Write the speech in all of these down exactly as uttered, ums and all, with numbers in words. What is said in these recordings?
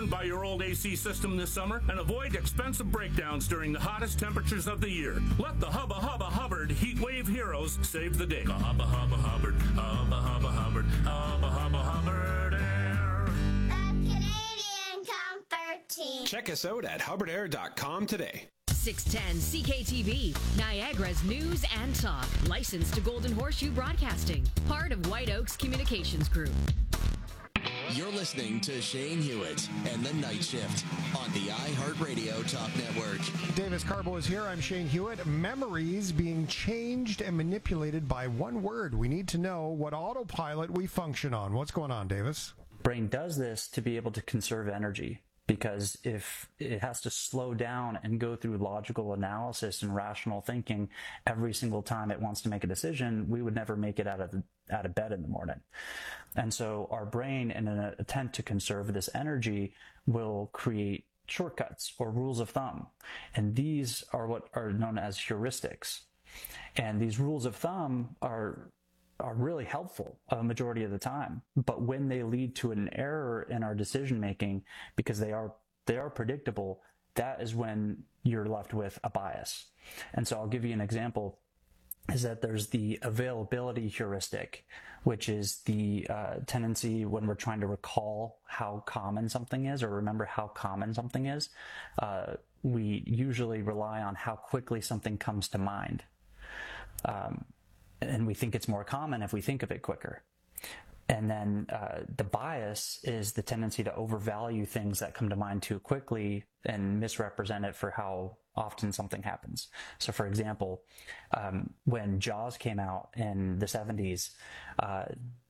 run by your old A C system this summer and avoid expensive breakdowns during the hottest temperatures of the year. Let the Hubba Hubba Hubbard Heat Wave Heroes save the day. Hubba Hubba Hubbard, Hubba Hubba Hubbard, Hubba Hubba Hubbard Air. The Canadian Comfort Team. Check us out at hubbard air dot com today. six ten C K T V, Niagara's news and talk. Licensed to Golden Horseshoe Broadcasting. Part of White Oaks Communications Group. You're listening to Shane Hewitt and the Night Shift on the iHeartRadio Talk Network. Davis Carbo is here. I'm Shane Hewitt. Memories being changed and manipulated by one word. We need to know what autopilot we function on. What's going on, Davis? Brain does this to be able to conserve energy, because if it has to slow down and go through logical analysis and rational thinking every single time it wants to make a decision, we would never make it out of the, out of bed in the morning. And so our brain, in an attempt to conserve this energy, will create shortcuts or rules of thumb. And these are what are known as heuristics. And these rules of thumb are are really helpful a majority of the time. But when they lead to an error in our decision making, because they are they are predictable, that is when you're left with a bias. And so I'll give you an example, is that there's the availability heuristic, which is the uh, tendency when we're trying to recall how common something is or remember how common something is. Uh, we usually rely on how quickly something comes to mind. Um, and we think it's more common if we think of it quicker. And then uh, the bias is the tendency to overvalue things that come to mind too quickly and misrepresent it for how often something happens. So for example, um, when Jaws came out in the seventies, uh,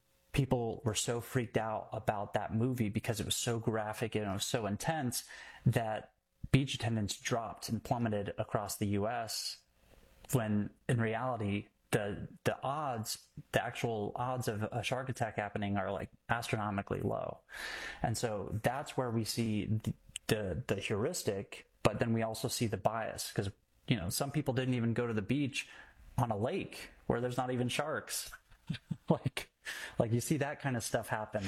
people were so freaked out about that movie because it was so graphic and it was so intense that beach attendance dropped and plummeted across the U S, when in reality, the the odds, the actual odds of a shark attack happening are like astronomically low. And so that's where we see the, the, the heuristic, but then we also see the bias, because, you know, some people didn't even go to the beach on a lake where there's not even sharks. like, like you see that kind of stuff happen.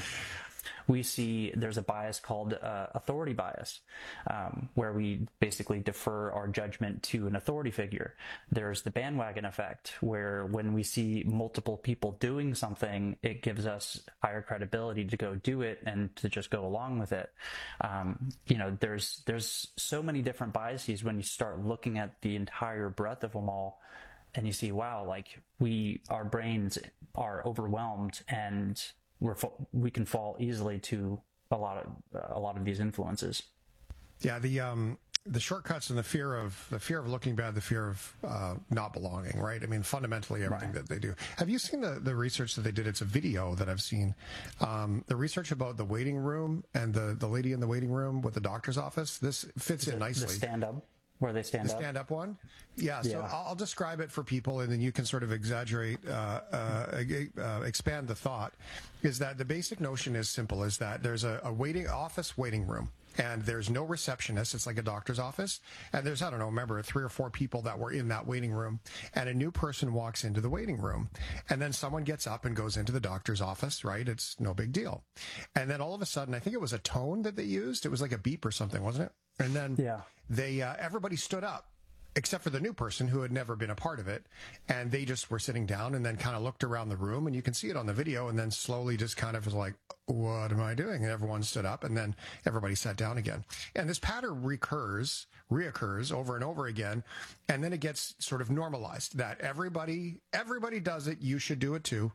We see there's a bias called uh, authority bias, um, where we basically defer our judgment to an authority figure. There's the bandwagon effect, where when we see multiple people doing something, it gives us higher credibility to go do it and to just go along with it. Um, you know, there's there's so many different biases when you start looking at the entire breadth of them all, and you see, wow, like we, our brains are overwhelmed, and We're, we can fall easily to a lot of a lot of these influences. Yeah, the um, the shortcuts and the fear of the fear of looking bad, the fear of uh, not belonging, right? I mean, fundamentally everything right. that they do. Have you seen the, the research that they did? It's a video that I've seen. Um, the research about the waiting room and the, the lady in the waiting room with the doctor's office. This fits the, in nicely. The stand up. Where they stand the up? The stand-up one? Yeah, so yeah. I'll describe it for people, and then you can sort of exaggerate, uh, uh, uh, expand the thought, is that the basic notion is simple, is that there's a, a waiting office waiting room, and there's no receptionist. It's like a doctor's office, and there's, I don't know, remember, three or four people that were in that waiting room, and a new person walks into the waiting room, and then someone gets up and goes into the doctor's office, right? It's no big deal. And then all of a sudden, I think it was a tone that they used. It was like a beep or something, wasn't it? And then yeah. they uh, everybody stood up, except for the new person who had never been a part of it. And they just were sitting down and then kind of looked around the room, and you can see it on the video, and then slowly just kind of was like, what am I doing? And everyone stood up, and then everybody sat down again. And this pattern recurs, reoccurs over and over again. And then it gets sort of normalized that everybody, everybody does it. You should do it too.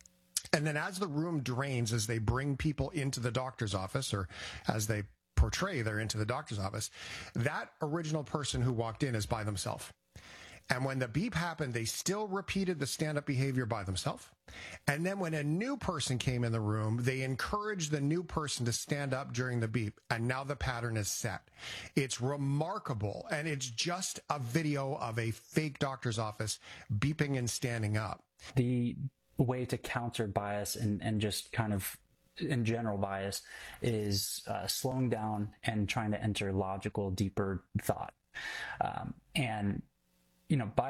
And then as the room drains, as they bring people into the doctor's office, or as they portray they're into the doctor's office, that original person who walked in is by themselves. And when the beep happened, they still repeated the stand-up behavior by themselves. And then when a new person came in the room, they encouraged the new person to stand up during the beep. And now the pattern is set. It's remarkable. And it's just a video of a fake doctor's office beeping and standing up. The way to counter bias and, and just kind of in general bias is uh, slowing down and trying to enter logical, deeper thought. Um, and, you know, bias